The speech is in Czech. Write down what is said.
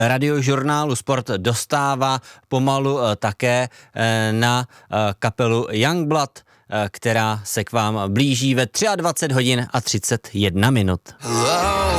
Radiožurnálu Sport dostává pomalu také na kapelu Youngblood, která se k vám blíží ve 23 hodin a 31 minut.